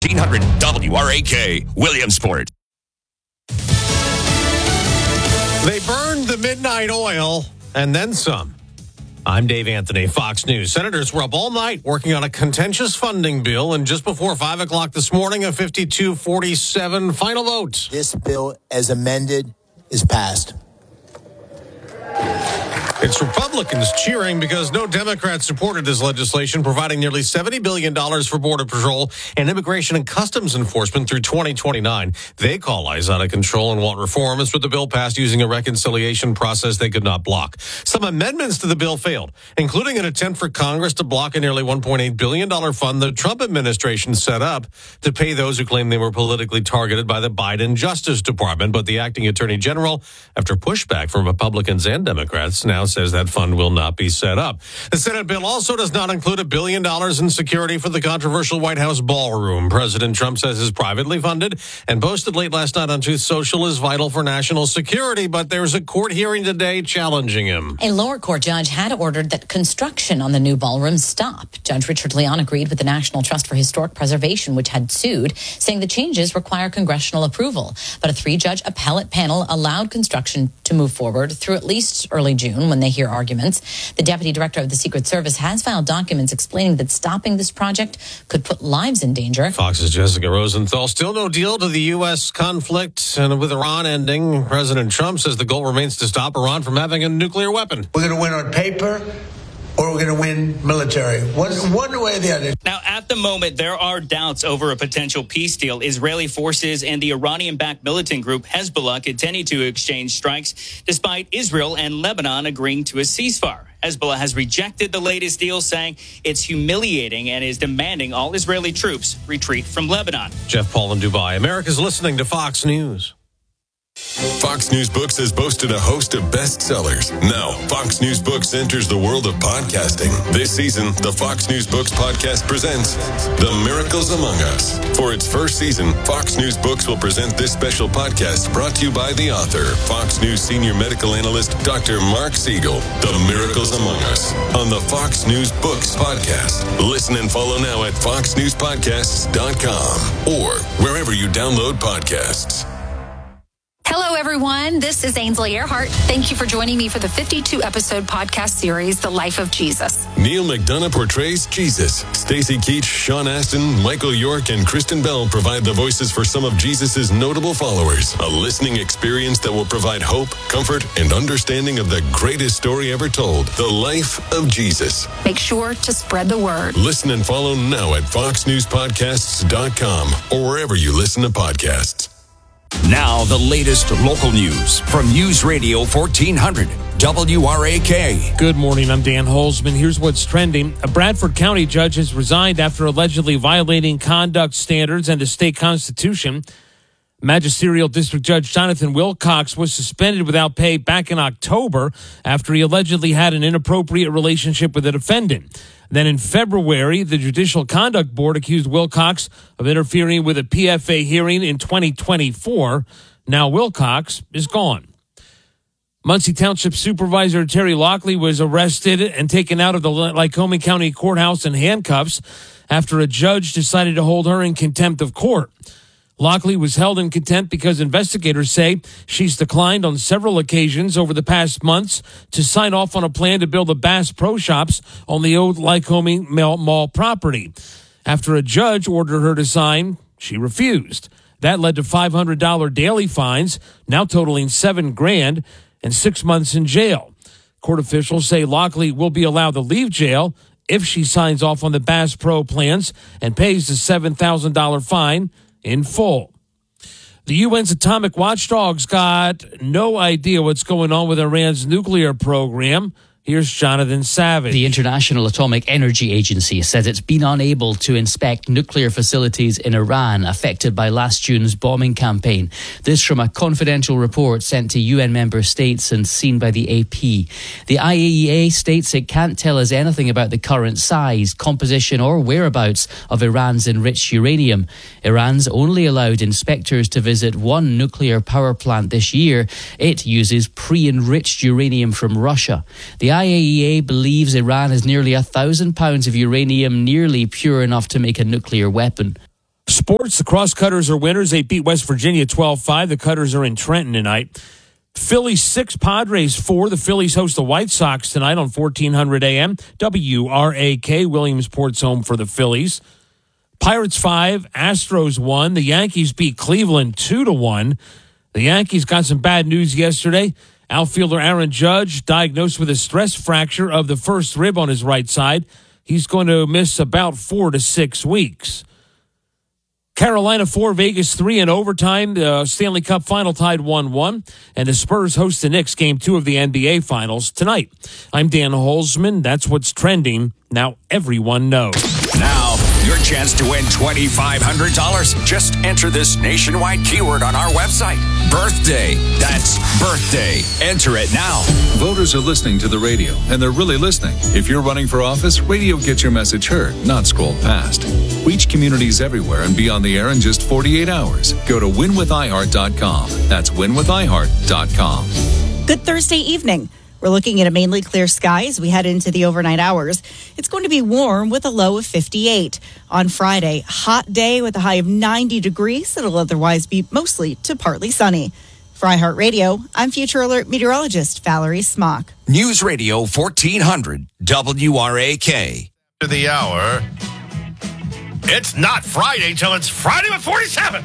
1400 WRAK, Williamsport. They burned the midnight oil and then some. I'm Dave Anthony, Fox News. Senators were up all night working on a contentious funding bill, and just before 5 o'clock this morning, a 52-47 final vote. This bill, as amended, is passed. It's Republicans cheering because no Democrats supported this legislation, providing nearly $70 billion for Border Patrol and Immigration and Customs Enforcement through 2029. They call ICE out of control and want reforms, but the bill passed using a reconciliation process they could not block. Some amendments to the bill failed, including an attempt for Congress to block a nearly $1.8 billion fund the Trump administration set up to pay those who claim they were politically targeted by the Biden Justice Department. But the acting attorney general, after pushback from Republicans and Democrats, now says that fund will not be set up. The Senate bill also does not include $1 billion in security for the controversial White House ballroom. President Trump says is privately funded and posted late last night on Truth Social is vital for national security, but there's a court hearing today challenging him. A lower court judge had ordered that construction on the new ballroom stop. Judge Richard Leon agreed with the National Trust for Historic Preservation, which had sued, saying the changes require congressional approval. But a 3-judge appellate panel allowed construction to move forward through at least early June when they hear arguments. The deputy director of the Secret Service has filed documents explaining that stopping this project could put lives in danger. Fox's Jessica Rosenthal. Still no deal to the U.S. conflict, and with Iran ending, President Trump says the goal remains to stop Iran from having a nuclear weapon. We're going to win on paper, or we're going to win military. One way or the other. Now, at the moment, there are doubts over a potential peace deal. Israeli forces and the Iranian-backed militant group Hezbollah continue to exchange strikes, despite Israel and Lebanon agreeing to a ceasefire. Hezbollah has rejected the latest deal, saying it's humiliating and is demanding all Israeli troops retreat from Lebanon. Jeff Paul in Dubai. America's listening to Fox News. Fox News Books has boasted a host of bestsellers. Now, Fox News Books enters the world of podcasting. This season, the Fox News Books podcast presents The Miracles Among Us. For its first season, Fox News Books will present this special podcast brought to you by the author, Fox News senior medical analyst, Dr. Mark Siegel. The Miracles Among Us on the Fox News Books podcast. Listen and follow now at foxnewspodcasts.com or wherever you download podcasts. Hello, everyone. This is Ainsley Earhart. Thank you for joining me for the 52-episode podcast series, The Life of Jesus. Neil McDonough portrays Jesus. Stacey Keach, Sean Astin, Michael York, and Kristen Bell provide the voices for some of Jesus' notable followers. A listening experience that will provide hope, comfort, and understanding of the greatest story ever told, The Life of Jesus. Make sure to spread the word. Listen and follow now at foxnewspodcasts.com or wherever you listen to podcasts. Now, the latest local news from News Radio 1400 WRAK. Good morning, I'm Dan Holzman. Here's what's trending. A Bradford County judge has resigned after allegedly violating conduct standards and the state constitution. Magisterial District Judge Jonathan Wilcox was suspended without pay back in October after he allegedly had an inappropriate relationship with a defendant. Then in February, the Judicial Conduct Board accused Wilcox of interfering with a PFA hearing in 2024. Now Wilcox is gone. Muncie Township Supervisor Terry Lockley was arrested and taken out of the Lycoming County Courthouse in handcuffs after a judge decided to hold her in contempt of court. Lockley was held in contempt because investigators say she's declined on several occasions over the past months to sign off on a plan to build a Bass Pro Shops on the old Lycoming Mall property. After a judge ordered her to sign, she refused. That led to $500 daily fines, now totaling $7,000, and 6 months in jail. Court officials say Lockley will be allowed to leave jail if she signs off on the Bass Pro plans and pays the $7,000 fine in full. The UN's atomic watchdogs got no idea what's going on with Iran's nuclear program. Here's Jonathan Savage. The International Atomic Energy Agency says it's been unable to inspect nuclear facilities in Iran affected by last June's bombing campaign. This from a confidential report sent to UN member states and seen by the AP. The IAEA states it can't tell us anything about the current size, composition or whereabouts of Iran's enriched uranium. Iran's only allowed inspectors to visit one nuclear power plant this year. It uses pre-enriched uranium from Russia. The IAEA believes Iran has nearly 1,000 pounds of uranium nearly pure enough to make a nuclear weapon. Sports, the Crosscutters are winners. They beat West Virginia 12-5. The Cutters are in Trenton tonight. Phillies 6, Padres 4. The Phillies host the White Sox tonight on 1400 AM. WRAK, Williamsport's home for the Phillies. Pirates 5, Astros 1. The Yankees beat Cleveland 2-1. The Yankees got some bad news yesterday. Outfielder Aaron Judge diagnosed with a stress fracture of the first rib on his right side. He's going to miss about 4 to 6 weeks. Carolina 4, Vegas 3 in overtime. The Stanley Cup final tied 1-1. And the Spurs host the Knicks Game 2 of the NBA Finals tonight. I'm Dan Holzman. That's what's trending. Now everyone knows. Now, your chance to win $2,500. Just enter this nationwide keyword on our website. Birthday. That's birthday. Enter it now. Voters are listening to the radio, and they're really listening. If you're running for office, radio gets your message heard, not scrolled past. Reach communities everywhere and be on the air in just 48 hours. Go to winwithiheart.com. That's winwithiheart.com. Good Thursday evening. We're looking at a mainly clear sky as we head into the overnight hours. It's going to be warm with a low of 58. On Friday, hot day with a high of 90 degrees. It'll otherwise be mostly to partly sunny. For iHeartRadio, I'm Future Alert meteorologist Valerie Smock. News Radio 1400 WRAK. To the hour. It's not Friday till it's Friday with 47.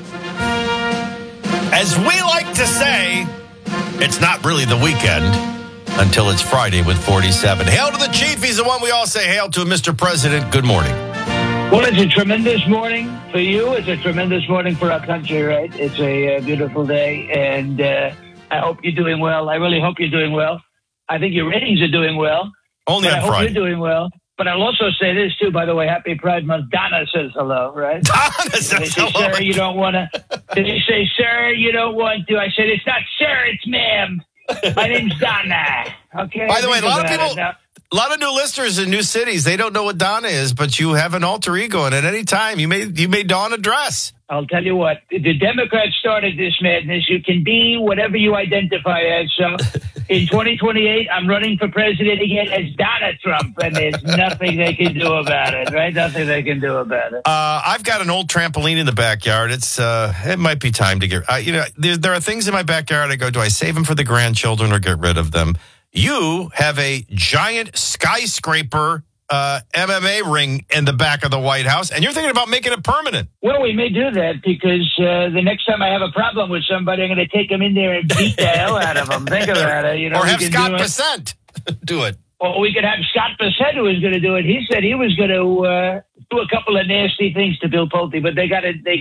As we like to say, it's not really the weekend until it's Friday with 47. Hail to the chief. He's the one we all say hail to, Mr. President. Good morning. Well, it's a tremendous morning for you. It's a tremendous morning for our country, right? It's a beautiful day, and I hope you're doing well. I really hope you're doing well. I think your ratings are doing well. Only on Friday. I hope you're doing well. But I'll also say this, too, by the way. Happy Pride Month. Donna says hello, right? Donna says hello. Sir, you don't want to. Did he say, sir, you don't want to? I said, it's not sir, it's ma'am. My name's Donna. Okay. By the way, a lot of people, a lot of new listeners in new cities, they don't know what Donna is, but you have an alter ego, and at any time you may don a dress. I'll tell you what, the Democrats started this madness. You can be whatever you identify as. So in 2028, I'm running for president again as Donald Trump, and there's nothing they can do about it, right? Nothing they can do about it. I've got an old trampoline in the backyard. It might be time to get, there are things in my backyard. I go, do I save them for the grandchildren or get rid of them? You have a giant skyscraper MMA ring in the back of the White House, and you're thinking about making it permanent. Well, we may do that because the next time I have a problem with somebody, I'm going to take them in there and beat the hell out of them. Think about it. Or have Scott Bessent do it. Or we could have Scott Bessent who was going to do it. He said he was going to do a couple of nasty things to Bill Pulte, but they got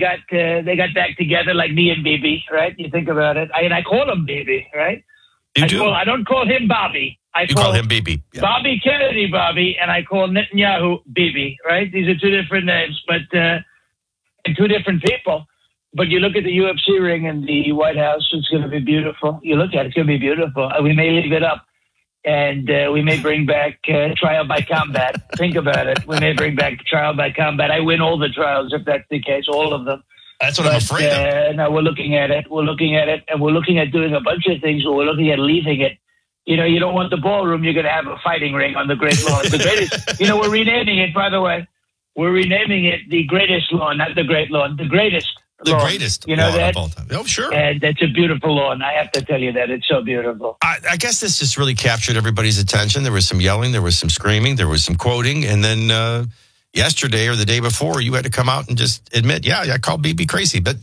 back together like me and Bibi, right? You think about it. I call him Bibi, right? You do? I don't call him Bobby. You call him Bibi. Yeah. Bobby Kennedy Bobby, and I call Netanyahu Bibi, right? These are two different names, but and two different people. But you look at the UFC ring in the White House, it's going to be beautiful. You look at it, it's going to be beautiful. We may leave it up, and we may bring back trial by combat. Think about it. We may bring back trial by combat. I win all the trials if that's the case, all of them. That's what I'm afraid of. No, we're looking at it. We're looking at it, and we're looking at doing a bunch of things, but we're looking at leaving it. You know, you don't want the ballroom. You're going to have a fighting ring on the Great Lawn. The greatest. You know, we're renaming it, by the way. We're renaming it the Greatest Lawn, not the Great Lawn. The Greatest Lawn. The Greatest you know lawn that? of all time. Oh, sure. And that's a beautiful lawn. I have to tell you that. It's so beautiful. I guess this just really captured everybody's attention. There was some yelling. There was some screaming. There was some quoting. And then yesterday or the day before, you had to come out and just admit, yeah, I called BB crazy. But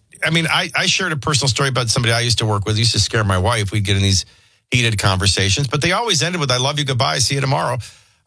I shared a personal story about somebody I used to work with. It used to scare my wife. We'd get in these heated conversations, but they always ended with, I love you, goodbye, see you tomorrow.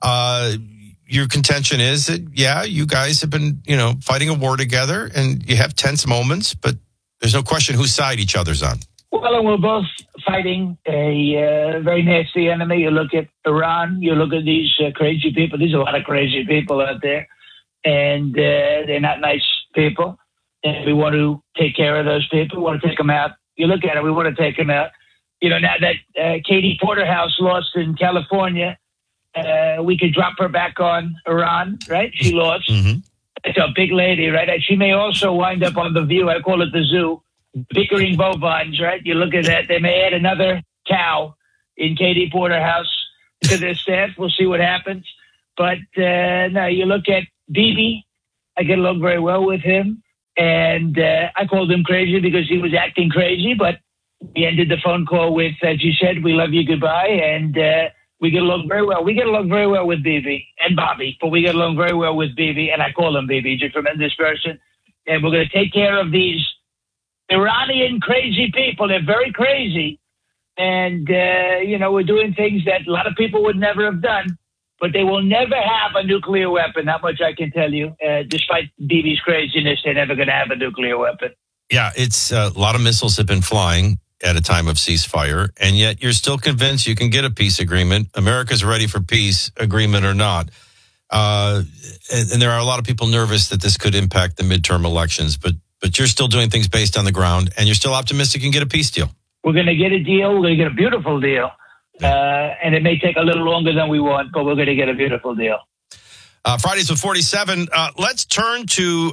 Your contention is that, yeah, you guys have been, fighting a war together and you have tense moments, but there's no question whose side each other's on. Well, and we're both fighting a very nasty enemy. You look at Iran, you look at these crazy people. There's a lot of crazy people out there, and they're not nice people. And we want to take care of those people. We want to take them out. You look at it, we want to take them out. Now that Katie Porterhouse lost in California, we could drop her back on Iran, right? She lost. Mm-hmm. It's a big lady, right? And she may also wind up on The View. I call it the zoo. Bickering bovines, right? You look at that. They may add another cow in Katie Porterhouse to their staff. We'll see what happens. But no, you look at Bibi. I get along very well with him. And I called him crazy because he was acting crazy, but we ended the phone call with, as you said, we love you, goodbye, and we get along very well. We get along very well with Bibi and Bobby, but we get along very well with Bibi, and I call him Bibi. He's a tremendous person, and we're going to take care of these Iranian crazy people. They're very crazy, and, we're doing things that a lot of people would never have done, but they will never have a nuclear weapon. That much I can tell you. Despite Bibi's craziness, they're never going to have a nuclear weapon. Yeah, it's a lot of missiles have been flying at a time of ceasefire, and yet you're still convinced you can get a peace agreement. America's ready for peace, agreement or not. And there are a lot of people nervous that this could impact the midterm elections, but you're still doing things based on the ground, and you're still optimistic you can get a peace deal. We're going to get a deal. We're going to get a beautiful deal. And it may take a little longer than we want, but we're going to get a beautiful deal. Fridays with 47. Let's turn to,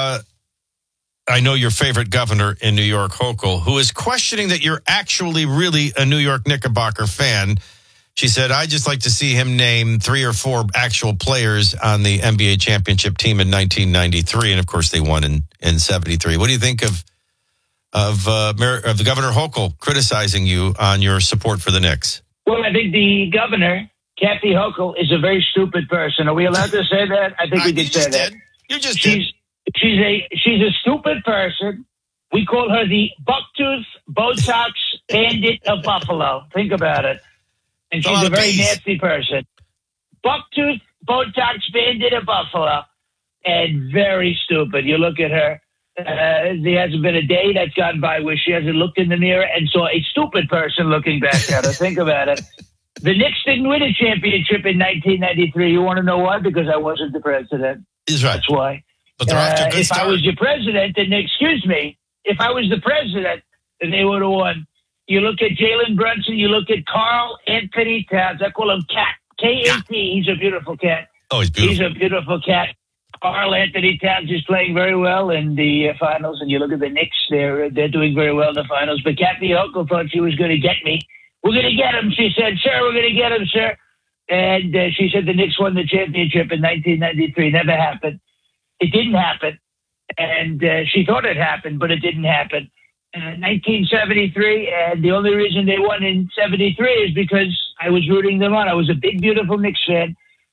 I know your favorite governor in New York, Hochul, who is questioning that you're actually really a New York Knickerbocker fan. She said, I just like to see him name 3 or 4 actual players on the NBA championship team in 1993. And, of course, they won in 73. What do you think of the Governor Hochul criticizing you on your support for the Knicks? Well, I think the governor, Kathy Hochul, is a very stupid person. Are we allowed to say that? I think we can say that. You just did. She's a stupid person. We call her the bucktooth Botox bandit of Buffalo. Think about it. And she's a very nasty person. Bucktooth Botox bandit of Buffalo. And very stupid. You look at her. There hasn't been a day that's gone by where she hasn't looked in the mirror and saw a stupid person looking back at her. Think about it. The Knicks didn't win a championship in 1993. You want to know why? Because I wasn't the president. He's right. That's why. But they're off to a good if start. I was your president, then if I was the president, then they would have won. You look at Jalen Brunson. You look at Carl Anthony Towns. I call him Cat. K-A-T. He's a beautiful cat. Oh, he's beautiful. He's a beautiful cat. Carl Anthony Towns is playing very well in the finals, and you look at the Knicks; they're doing very well in the finals. But Kathy Hochul thought she was going to get me. We're going to get him, she said. Sir, we're going to get him, sir. And she said the Knicks won the championship in 1993. Never happened. It didn't happen, and she thought it happened, but it didn't happen. 1973, and the only reason they won in 73 is because I was rooting them on. I was a big, beautiful Knicks fan.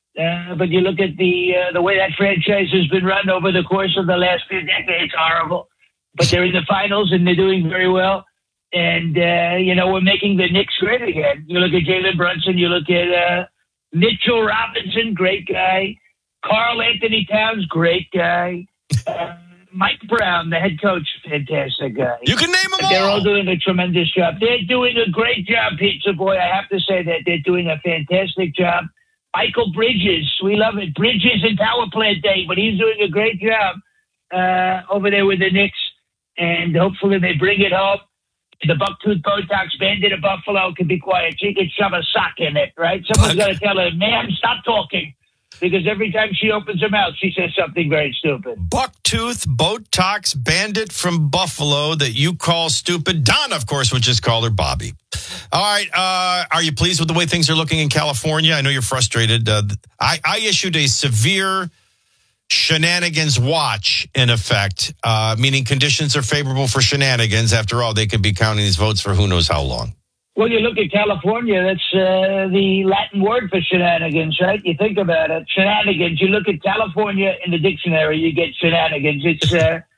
But you look at the way that franchise has been run over the course of the last few decades, horrible. But they're in the finals, and they're doing very well. And, we're making the Knicks great again. You look at Jalen Brunson. You look at Mitchell Robinson, great guy. Carl Anthony Towns, great guy. Mike Brown, the head coach, fantastic guy. You can name them all. They're all doing a tremendous job. They're doing a great job, Pizza Boy. I have to say that they're doing a fantastic job. Michael Bridges, we love it. Bridges and Power Plant Day, but he's doing a great job over there with the Knicks, and hopefully they bring it home. The bucktooth Botox bandit of Buffalo can be quiet. She can shove a sock in it, right? Someone's got to tell her, ma'am, stop talking, because every time she opens her mouth, she says something very stupid. Bucktooth Botox bandit from Buffalo that you call stupid. Donna, of course, would just call her Bobby. All right. Are you pleased with the way things are looking in California? I know you're frustrated. I issued a severe shenanigans watch, in effect, meaning conditions are favorable for shenanigans. After all, they could be counting these votes for who knows how long. Well, you look at California, that's the Latin word for shenanigans, right? You think about it. Shenanigans. You look at California in the dictionary, you get shenanigans. It's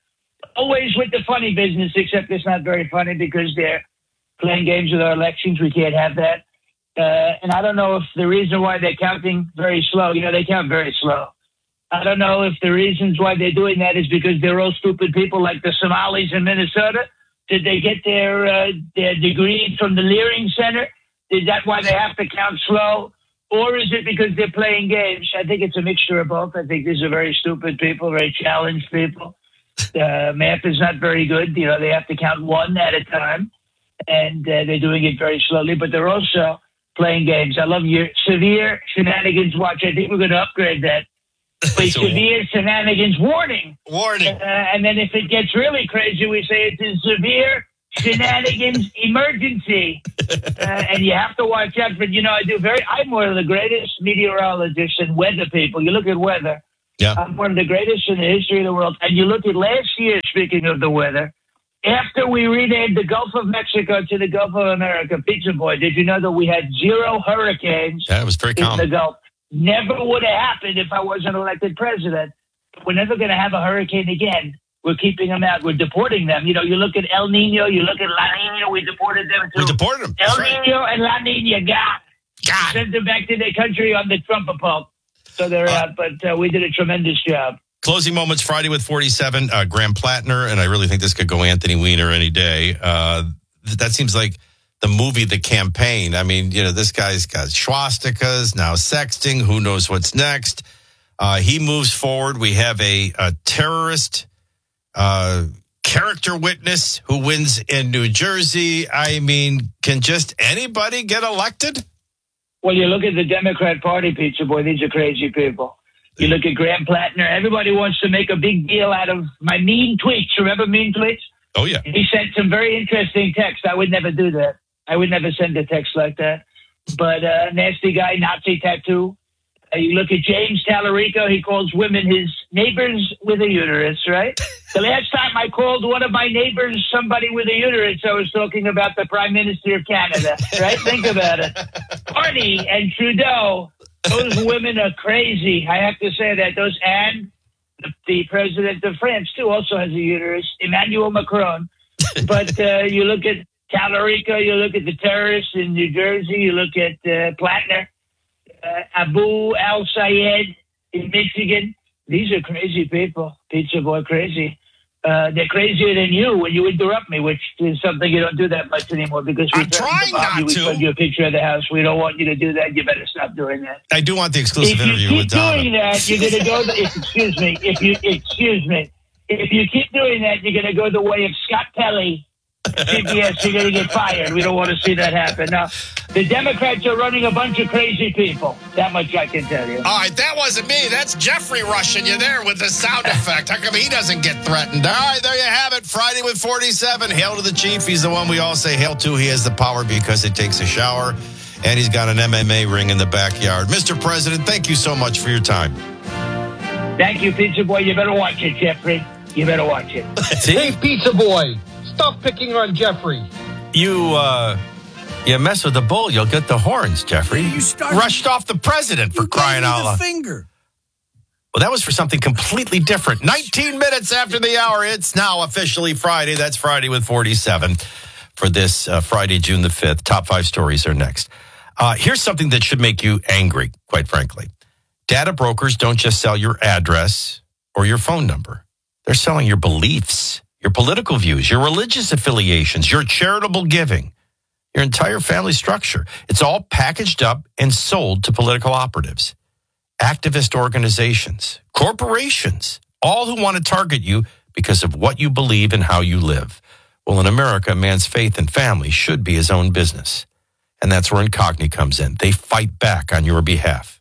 always with the funny business, except it's not very funny because they're playing games with our elections. We can't have that. And I don't know if the reason why they're counting very slow, they count very slow. I don't know if the reasons why they're doing that is because they're all stupid people like the Somalis in Minnesota. Did they get their degrees from the Leering Center? Is that why they have to count slow? Or is it because they're playing games? I think it's a mixture of both. I think these are very stupid people, very challenged people. Math is not very good. They have to count one at a time, and they're doing it very slowly, but they're also playing games. I love your severe shenanigans watch. I think we're going to upgrade that. Severe shenanigans warning. And then if it gets really crazy, we say it's a severe shenanigans emergency. And you have to watch out. But, I'm one of the greatest meteorologists and weather people. You look at weather. Yeah. I'm one of the greatest in the history of the world. And you look at last year, speaking of the weather, after we renamed the Gulf of Mexico to the Gulf of America, Pizza Boy, did you know that we had 0 hurricanes Yeah, it was very in calm. the Gulf? Never would have happened if I wasn't elected president. We're never going to have a hurricane again. We're keeping them out. We're deporting them. You know, you look at El Nino, you look at La Nina, we deported them too. We deported them. El Nino and La Nina, God. Sent them back to their country on the Trump pulp. So they're out, but we did a tremendous job. Closing moments Friday with 47, Graham Plattner, and I really think this could go Anthony Weiner any day. That seems like the movie The Campaign. I mean, you know, this guy's got swastikas, now sexting, who knows what's next. He moves forward. We have a terrorist character witness who wins in New Jersey. I mean, can just anybody get elected? Well, you look at the Democrat Party, Pizza Boy, these are crazy people. You look at Graham Plattner, everybody wants to make a big deal out of my mean tweets. Remember mean tweets? Oh, yeah. He sent some very interesting text. I would never do that. I would never send a text like that. But nasty guy, Nazi tattoo. You look at James Tallarico, he calls women his neighbors with a uterus, right? The last time I called one of my neighbors somebody with a uterus, I was talking about the Prime Minister of Canada, right? Think about it. Carney and Trudeau, those women are crazy. I have to say that. And the president of France, too, also has a uterus, Emmanuel Macron. But you look at Tallarico, you look at the terrorists in New Jersey, you look at Plattner. Abu al-Sayed in Michigan. These are crazy people. Pizza Boy, crazy. They're crazier than you when you interrupt me, which is something you don't do that much anymore because I'm trying not to. We send you a picture of the house. We don't want you to do that. You better stop doing that. I do want the exclusive interview with Donna. If you keep doing that, you're going to go. If you keep doing that, you're going to go the way of Scott Pelley. CBS, you're going to get fired. We don't want to see that happen. Now, the Democrats are running a bunch of crazy people. That much I can tell you. All right, that wasn't me. That's Jeffrey rushing you there with the sound effect. How come he doesn't get threatened? All right, there you have it. Friday with 47. Hail to the chief. He's the one we all say hail to. He has the power because he takes a shower, and he's got an MMA ring in the backyard. Mr. President, thank you so much for your time. Thank you, Pizza Boy. You better watch it, Jeffrey. You better watch it. Hey, Pizza Boy. Stop picking on Jeffrey. You mess with the bull, you'll get the horns, Jeffrey. You rushed off the president for crying out loud. Finger. Well, that was for something completely different. 19 minutes after the hour, it's now officially Friday. That's Friday with 47 for this Friday, June the 5th. Top 5 stories are next. Here's something that should make you angry, quite frankly. Data brokers don't just sell your address or your phone number. They're selling your beliefs, your political views, your religious affiliations, your charitable giving, your entire family structure. It's all packaged up and sold to political operatives, activist organizations, corporations, all who want to target you because of what you believe and how you live. Well, in America, a man's faith and family should be his own business. And that's where Incogni comes in. They fight back on your behalf.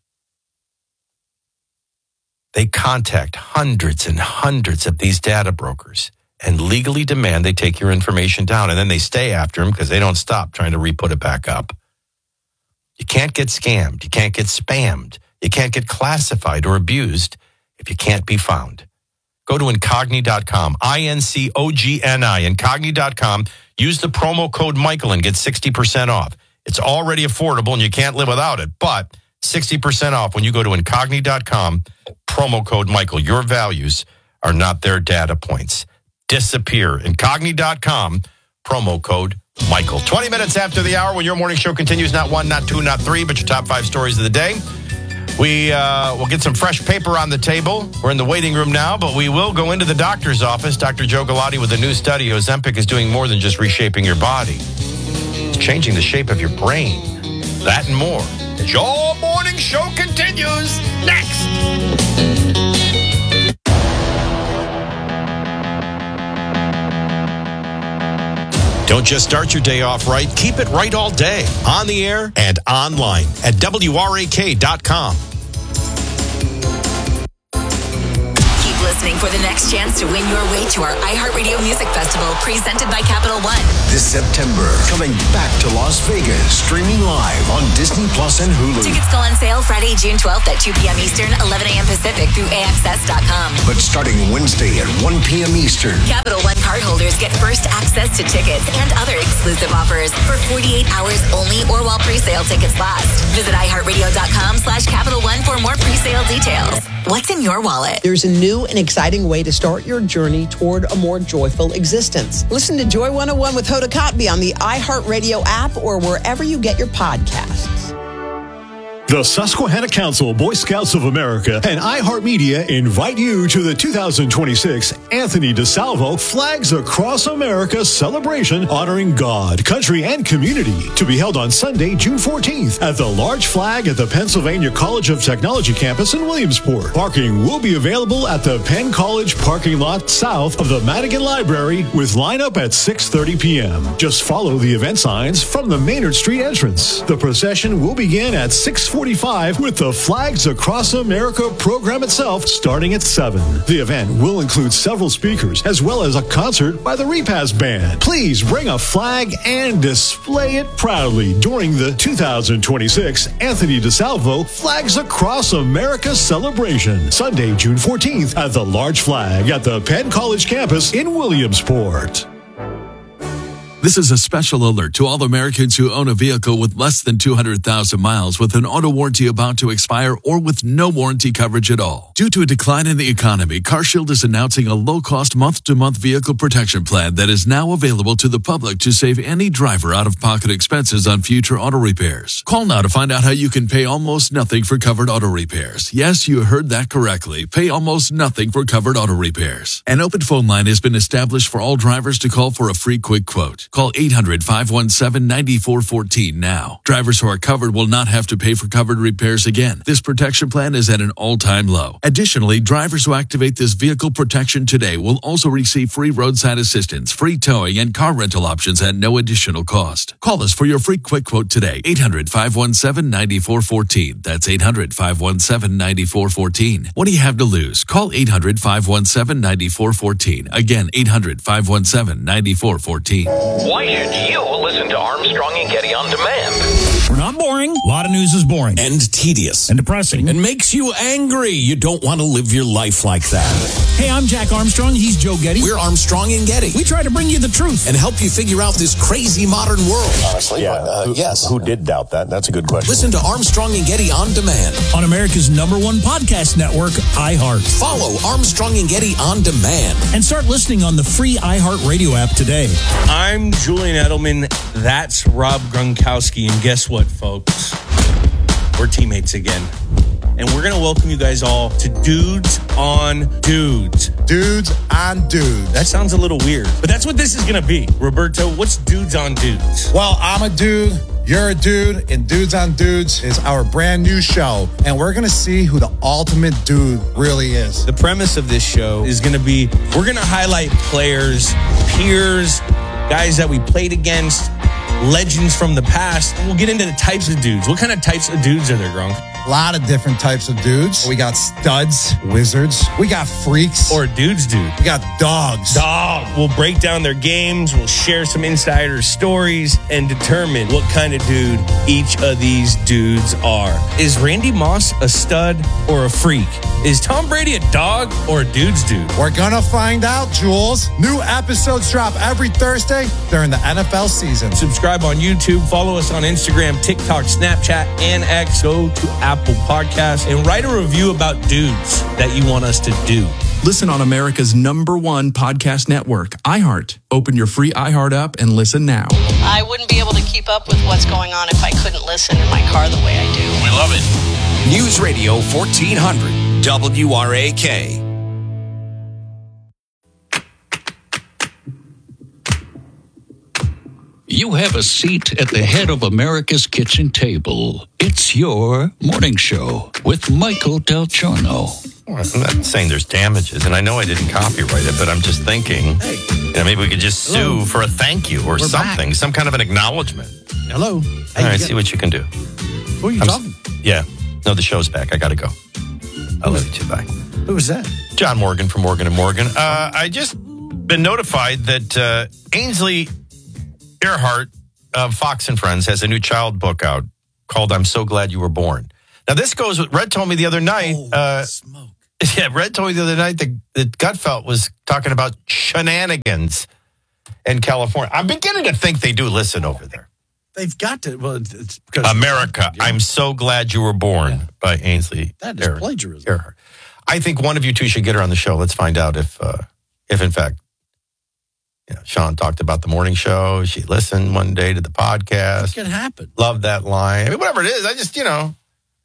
They contact hundreds and hundreds of these data brokers and legally demand they take your information down. And then they stay after them because they don't stop trying to re-put it back up. You can't get scammed. You can't get spammed. You can't get classified or abused if you can't be found. Go to Incogni.com, INCOGNI, Incogni.com. Use the promo code Michael and get 60% off. It's already affordable and you can't live without it, but 60% off when you go to Incogni.com, promo code Michael. Your values are not their data points. Disappear. Incogni.com, promo code Michael. 20 minutes after the hour when your morning show continues, not 1, not 2, not 3, but your top 5 stories of the day. We will get some fresh paper on the table. We're in the waiting room now, but we will go into the doctor's office. Dr. Joe Galati with a new study. Ozempic is doing more than just reshaping your body. It's changing the shape of your brain. That and more. Your morning show continues next. Don't just start your day off right. Keep it right all day. On the air and online at WRAK.com. listening for the next chance to win your way to our iHeartRadio Music Festival presented by Capital One. This September, coming back to Las Vegas, streaming live on Disney Plus and Hulu. Tickets go on sale Friday, June 12th at 2 p.m. Eastern, 11 a.m. Pacific through AXS.com. But starting Wednesday at 1 p.m. Eastern, Capital One cardholders get first access to tickets and other exclusive offers for 48 hours only or while pre-sale tickets last. Visit iHeartRadio.com/Capital One for more pre-sale details. What's in your wallet? There's a new and exciting way to start your journey toward a more joyful existence. Listen to Joy 101 with Hoda Kotb on the iHeartRadio app or wherever you get your podcasts. The Susquehanna Council, Boy Scouts of America, and iHeartMedia invite you to the 2026 Anthony DeSalvo Flags Across America celebration honoring God, country, and community to be held on Sunday, June 14th at the Large Flag at the Pennsylvania College of Technology campus in Williamsport. Parking will be available at the Penn College parking lot south of the Madigan Library with lineup at 6:30 p.m. Just follow the event signs from the Maynard Street entrance. The procession will begin at 6:45 with the Flags Across America program itself starting at 7. The event will include several speakers as well as a concert by the Repast Band. Please bring a flag and display it proudly during the 2026 Anthony DeSalvo Flags Across America celebration, Sunday, June 14th at the Large Flag at the Penn College campus in Williamsport. This is a special alert to all Americans who own a vehicle with less than 200,000 miles with an auto warranty about to expire or with no warranty coverage at all. Due to a decline in the economy, CarShield is announcing a low-cost month-to-month vehicle protection plan that is now available to the public to save any driver out-of-pocket expenses on future auto repairs. Call now to find out how you can pay almost nothing for covered auto repairs. Yes, you heard that correctly. Pay almost nothing for covered auto repairs. An open phone line has been established for all drivers to call for a free quick quote. Call 800-517-9414 now. Drivers who are covered will not have to pay for covered repairs again. This protection plan is at an all-time low. Additionally, drivers who activate this vehicle protection today will also receive free roadside assistance, free towing, and car rental options at no additional cost. Call us for your free quick quote today. 800-517-9414. That's 800-517-9414. What do you have to lose? Call 800-517-9414. Again, 800-517-9414. Why should you listen to Armstrong and Getty on demand? We're not boring. A lot of news is boring. And tedious. And depressing. And makes you angry. You don't want to live your life like that. Hey, I'm Jack Armstrong. He's Joe Getty. We're Armstrong and Getty. We try to bring you the truth. And help you figure out this crazy modern world. Honestly, yes. Who did doubt that? That's a good question. Listen to Armstrong and Getty on demand. On America's #1 podcast network, iHeart. Follow Armstrong and Getty on demand. And start listening on the free iHeart Radio app today. I'm Julian Edelman. That's Rob Gronkowski. And guess what, folks? We're teammates again. And we're going to welcome you guys all to Dudes on Dudes. Dudes on Dudes. That sounds a little weird, but that's what this is going to be. Roberto, what's Dudes on Dudes? Well, I'm a dude. You're a dude, and Dudes on Dudes is our brand new show, and we're going to see who the ultimate dude really is. The premise of this show is going to be, we're going to highlight players, peers, guys that we played against, legends from the past. We'll get into the types of dudes. What kind of types of dudes are there, Gronk? A lot of different types of dudes. We got studs, wizards. We got freaks. Or dudes. We got dogs. We'll break down their games. We'll share some insider stories and determine what kind of dude each of these dudes are. Is Randy Moss a stud or a freak? Is Tom Brady a dog or a dude's dude? We're gonna find out, Jules. New episodes drop every Thursday during the NFL season. Subscribe on YouTube. Follow us on Instagram, TikTok, Snapchat, and X. Go to Apple Podcasts and write a review about dudes that you want us to do. Listen on America's #1 podcast network, iHeart. Open your free iHeart app and listen now. I wouldn't be able to keep up with what's going on if I couldn't listen in my car the way I do. We love it. News Radio 1400, WRAK. You have a seat at the head of America's kitchen table. It's your morning show with Michael Del Giorno. I'm not saying there's damages, and I know I didn't copyright it, but I'm just thinking, maybe we could just sue for a thank you or something, some kind of an acknowledgement. Hello. All right, see what you can do. Who are you talking? Yeah. No, the show's back. I got to go. I'll leave it to you. Bye. Who's that? John Morgan from Morgan & Morgan. I just been notified that Ainsley Earhart of Fox and Friends has a new child book out called I'm So Glad You Were Born. Now, this goes with, Red told me the other night. Yeah, Red told me the other night that Gutfeld was talking about shenanigans in California. I'm beginning to think they do listen over there. They've got to. Well, it's because America, I'm So Glad You Were Born by Ainsley. That is plagiarism. Earhart. I think one of you two should get her on the show. Let's find out if in fact, Sean talked about the morning show. She listened one day to the podcast. It could happen. Love that line. I mean, whatever it is, I just, look,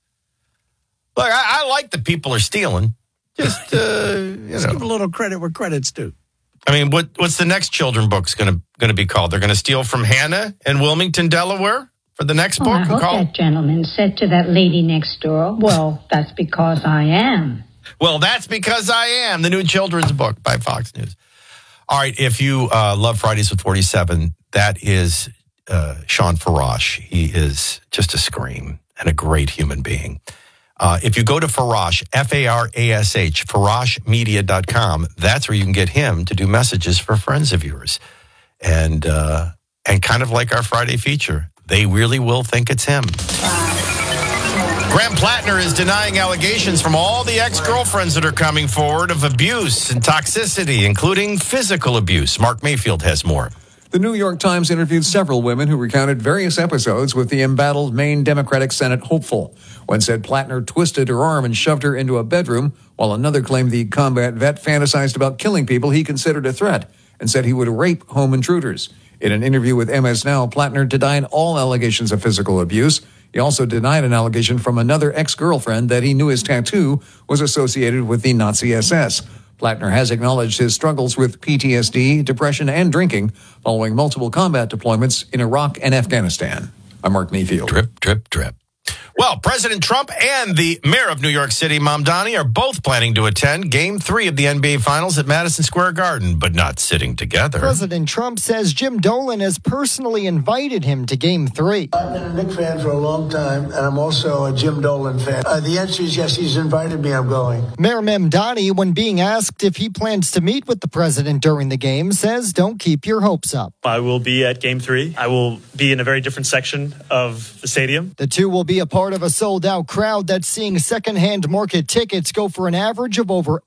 I like that people are stealing. Just, Just give a little credit where credit's due. I mean, what's the next children book's going to be called? They're going to steal from Hannah in Wilmington, Delaware for the next book? I hope that gentleman said to that lady next door, well, that's because I am. Well, that's because I am. The new children's book by Fox News. All right, if you love Fridays with 47, that is Sean Farash. He is just a scream and a great human being. If you go to Farash, F-A-R-A-S-H, FarashMedia.com, that's where you can get him to do messages for friends of yours. And kind of like our Friday feature, they really will think it's him. Graham Plattner is denying allegations from all the ex-girlfriends that are coming forward of abuse and toxicity, including physical abuse. Mark Mayfield has more. The New York Times interviewed several women who recounted various episodes with the embattled Maine Democratic Senate hopeful. One said Plattner twisted her arm and shoved her into a bedroom, while another claimed the combat vet fantasized about killing people he considered a threat and said he would rape home intruders. In an interview with MS Now, Plattner denied all allegations of physical abuse. He also denied an allegation from another ex-girlfriend that he knew his tattoo was associated with the Nazi SS. Plattner has acknowledged his struggles with PTSD, depression, and drinking following multiple combat deployments in Iraq and Afghanistan. I'm Mark Mayfield. Drip, drip, drip. Well, President Trump and the mayor of New York City, Mamdani, are both planning to attend Game 3 of the NBA Finals at Madison Square Garden, but not sitting together. President Trump says Jim Dolan has personally invited him to Game 3. I've been a Knicks fan for a long time, and I'm also a Jim Dolan fan. The answer is yes, he's invited me, I'm going. Mayor Mamdani, when being asked if he plans to meet with the president during the game, says don't keep your hopes up. I will be at Game 3. I will be in a very different section of the stadium. The two will be a part of a sold-out crowd that's seeing second-hand market tickets go for an average of over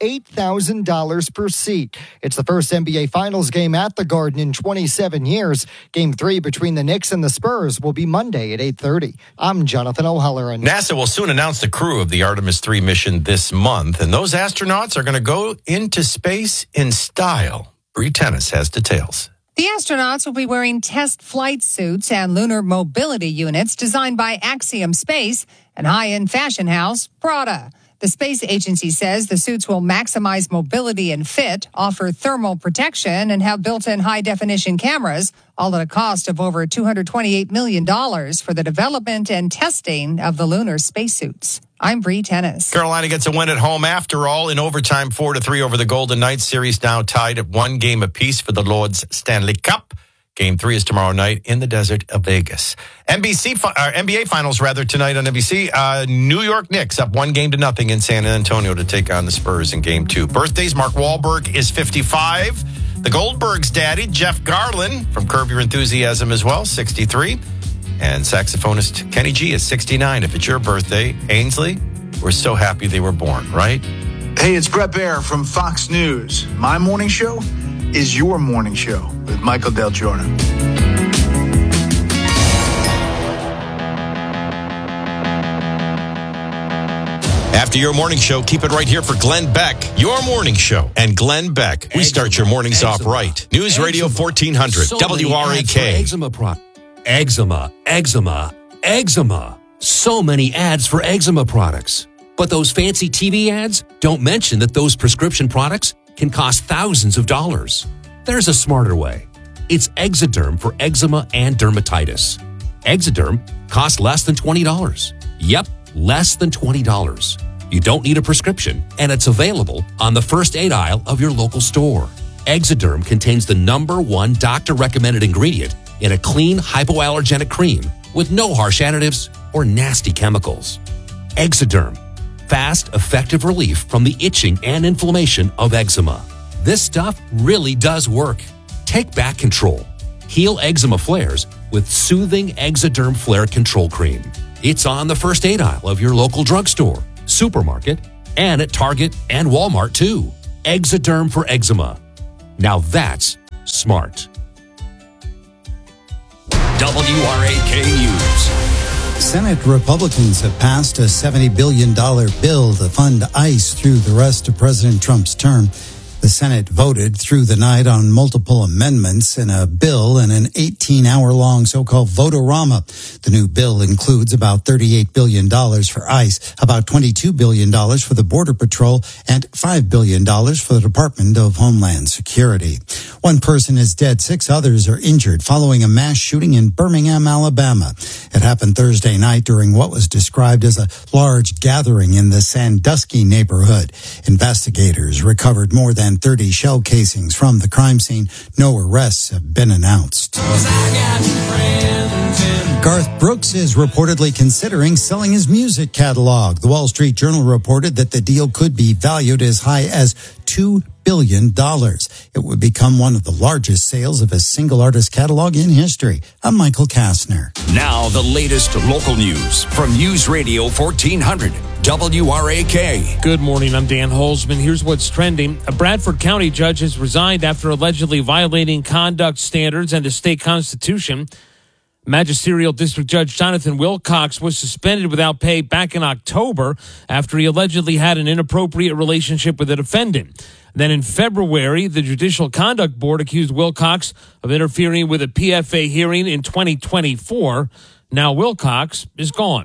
$8,000 per seat. It's the first NBA Finals game at the Garden in 27 years. Game 3 between the Knicks and the Spurs will be Monday at 8:30. I'm Jonathan O'Halloran. NASA will soon announce the crew of the Artemis 3 mission this month, and those astronauts are going to go into space in style. Bree Tennis has details. The astronauts will be wearing test flight suits and lunar mobility units designed by Axiom Space and high-end fashion house Prada. The space agency says the suits will maximize mobility and fit, offer thermal protection, and have built-in high-definition cameras, all at a cost of over $228 million for the development and testing of the lunar spacesuits. I'm Bree Tennis. Carolina gets a win at home after all in overtime 4-3 over the Golden Knights. Series now tied at 1 game apiece for the Lord's Stanley Cup. Game 3 is tomorrow night in the desert of Vegas. NBA Finals tonight on NBC. New York Knicks up 1-0 in San Antonio to take on the Spurs in Game 2. Birthdays, Mark Wahlberg is 55. The Goldbergs' daddy, Jeff Garlin, from Curb Your Enthusiasm as well, 63. And saxophonist Kenny G is 69. If it's your birthday, Ainsley, we're so happy they were born, right? Hey, it's Brett Baer from Fox News. My morning show is your morning show with Michael Del Giorno. After your morning show, keep it right here for Glenn Beck, your morning show. And Glenn Beck, we start your mornings off right. News Radio 1400, WRAK. Eczema. So many ads for eczema products. But those fancy TV ads don't mention that those prescription products can cost thousands of dollars. There's a smarter way. It's Exoderm for eczema and dermatitis. Exoderm costs less than $20. Yep, less than $20. You don't need a prescription, and it's available on the first aid aisle of your local store. Exoderm contains the #1 doctor-recommended ingredient in a clean, hypoallergenic cream with no harsh additives or nasty chemicals. Exoderm. fast, effective relief from the itching and inflammation of eczema. This stuff really does work. Take back control. Heal eczema flares with soothing Exaderm Flare Control Cream. It's on the first aid aisle of your local drugstore, supermarket, and at Target and Walmart too. Exaderm for eczema. Now that's smart. WRAK News. Senate Republicans have passed a $70 billion bill to fund ICE through the rest of President Trump's term. The Senate voted through the night on multiple amendments in a bill and an 18-hour-long so-called vote-a-rama. The new bill includes about $38 billion for ICE, about $22 billion for the Border Patrol, and $5 billion for the Department of Homeland Security. One person is dead, 6 others are injured following a mass shooting in Birmingham, Alabama. It happened Thursday night during what was described as a large gathering in the Sandusky neighborhood. Investigators recovered more than 30 shell casings from the crime scene. No arrests have been announced. Garth Brooks is reportedly considering selling his music catalog. The Wall Street Journal reported that the deal could be valued as high as $2 billion. It would become one of the largest sales of a single artist catalog in history. I'm Michael Kastner. Now the latest local news from News Radio 1400. WRAK. Good morning, I'm Dan Holzman. Here's what's trending. A Bradford County judge has resigned after allegedly violating conduct standards and the state constitution. Magisterial District Judge Jonathan Wilcox was suspended without pay back in October after he allegedly had an inappropriate relationship with a defendant. Then in February, the Judicial Conduct Board accused Wilcox of interfering with a PFA hearing in 2024. Now Wilcox is gone.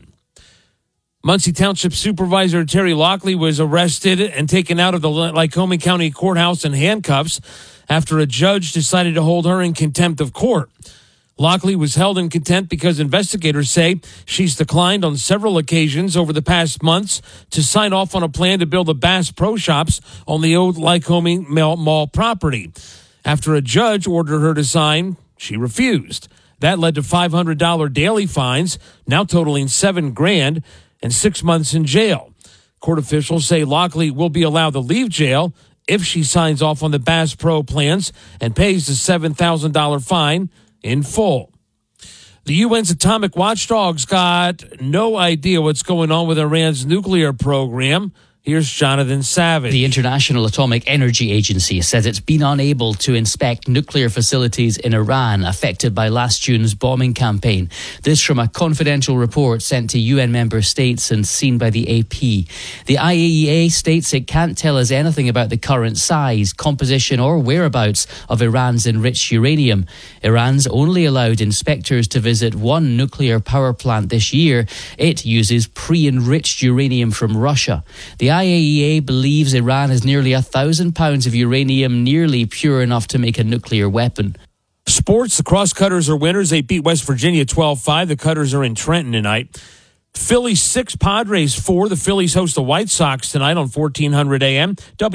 Muncie Township Supervisor Terry Lockley was arrested and taken out of the Lycoming County Courthouse in handcuffs after a judge decided to hold her in contempt of court. Lockley was held in contempt because investigators say she's declined on several occasions over the past months to sign off on a plan to build a Bass Pro Shops on the old Lycoming Mall property. After a judge ordered her to sign, she refused. That led to $500 daily fines, now totaling $7,000, and 6 months in jail. Court officials say Lockley will be allowed to leave jail if she signs off on the Bass Pro plans and pays the $7,000 fine in full. The UN's atomic watchdogs got no idea what's going on with Iran's nuclear program. Here's Jonathan Savage. The International Atomic Energy Agency says it's been unable to inspect nuclear facilities in Iran affected by last June's bombing campaign. This from a confidential report sent to UN member states and seen by the AP. The IAEA states it can't tell us anything about the current size, composition or whereabouts of Iran's enriched uranium. Iran's only allowed inspectors to visit one nuclear power plant this year. It uses pre-enriched uranium from Russia. The IAEA believes Iran has nearly 1,000 pounds of uranium nearly pure enough to make a nuclear weapon. Sports, the Cross-Cutters are winners. They beat West Virginia 12-5. The Cutters are in Trenton tonight. Phillies 6, Padres 4. The Phillies host the White Sox tonight on 1400 AM.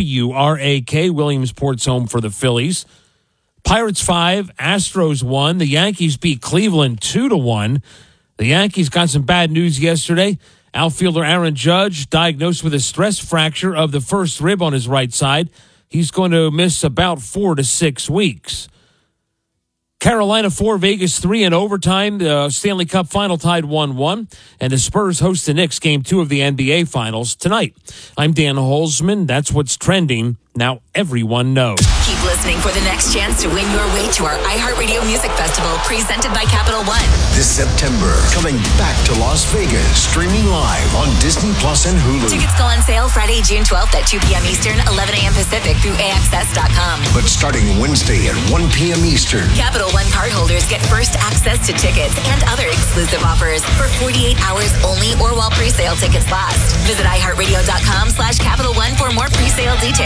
WRAK, Williamsport's home for the Phillies. Pirates 5, Astros 1. The Yankees beat Cleveland 2-1. The Yankees got some bad news yesterday. Outfielder Aaron Judge diagnosed with a stress fracture of the first rib on his right side. He's going to miss about 4 to 6 weeks. Carolina 4, Vegas 3 in overtime. The Stanley Cup final tied 1-1. And the Spurs host the Knicks Game 2 of the NBA Finals tonight. I'm Dan Holzman. That's what's trending. Now everyone knows. Keep listening for the next chance to win your way to our iHeartRadio Music Festival presented by Capital One. This September, coming back to Las Vegas, streaming live on Disney Plus and Hulu. Tickets go on sale Friday, June 12th at 2 p.m. Eastern, 11 a.m. Pacific through AXS.com. But starting Wednesday at 1 p.m. Eastern. Capital One cardholders get first access to tickets and other exclusive offers for 48 hours only or while pre-sale tickets last. Visit iHeartRadio.com/Capital One for more pre-sale details.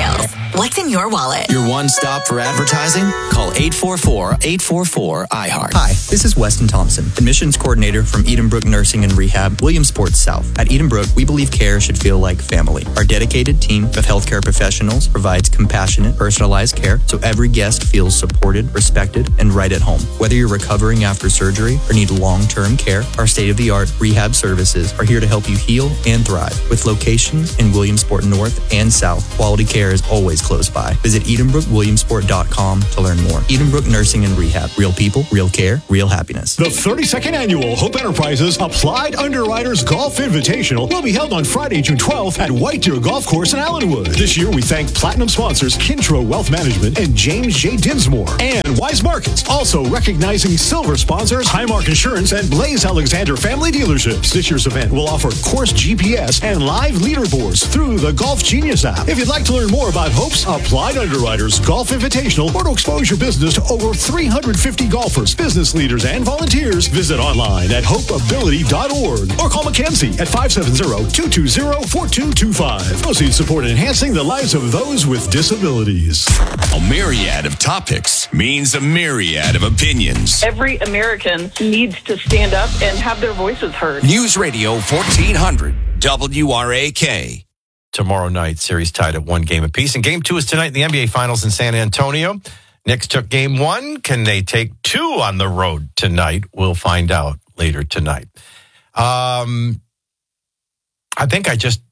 What's in your wallet? Your one stop for advertising? Call 844-844-iHeart. Hi, this is Weston Thompson, admissions coordinator from Edenbrook Nursing and Rehab, Williamsport South. At Edenbrook, we believe care should feel like family. Our dedicated team of healthcare professionals provides compassionate, personalized care so every guest feels supported, respected, and right at home. Whether you're recovering after surgery or need long-term care, our state-of-the-art rehab services are here to help you heal and thrive. With locations in Williamsport North and South, quality care is always close by. Visit EdenbrookWilliamsport.com to learn more. Edenbrook Nursing and Rehab. Real people, real care, real happiness. The 32nd Annual Hope Enterprises Applied Underwriters Golf Invitational will be held on Friday, June 12th at White Deer Golf Course in Allenwood. This year, we thank platinum sponsors Kintro Wealth Management and James J. Dinsmore and Wise Markets. Also recognizing silver sponsors Highmark Insurance and Blaze Alexander Family Dealerships. This year's event will offer course GPS and live leaderboards through the Golf Genius app. If you'd like to learn more about Hope's Applied Underwriters Golf Invitational or to expose your business to over 350 golfers, business leaders, and volunteers, visit online at hopeability.org or call Mackenzie at 570-220-4225. Proceeds support enhancing the lives of those with disabilities. A myriad of topics means a myriad of opinions. Every American needs to stand up and have their voices heard. News Radio 1400 WRAK. Tomorrow night, series tied at 1 game apiece. And game 2 is tonight in the NBA Finals in San Antonio. Knicks took game 1. Can they take 2 on the road tonight? We'll find out later tonight. I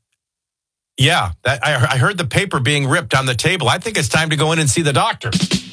heard the paper being ripped on the table. I think it's time to go in and see the doctor.